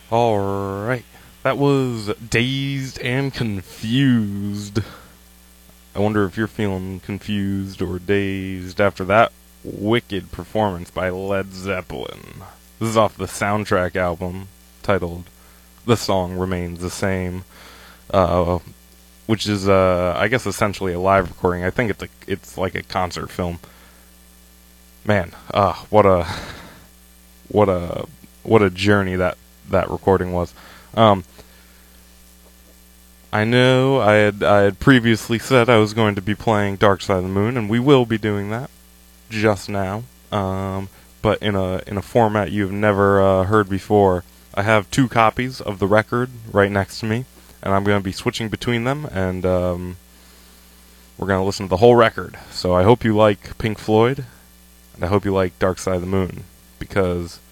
Alright, that was Dazed and Confused. I wonder if you're feeling confused or dazed after that wicked performance by Led Zeppelin. This is off the soundtrack album titled The Song Remains the Same, which is, I guess, essentially a live recording. I think it's like a concert film. Man, what a journey that recording was. I know I had previously said I was going to be playing Dark Side of the Moon, and we will be doing that just now. But in a format you've never heard before. I have 2 copies of the record right next to me, and I'm going to be switching between them, and we're going to listen to the whole record. So I hope you like Pink Floyd, and I hope you like Dark Side of the Moon, because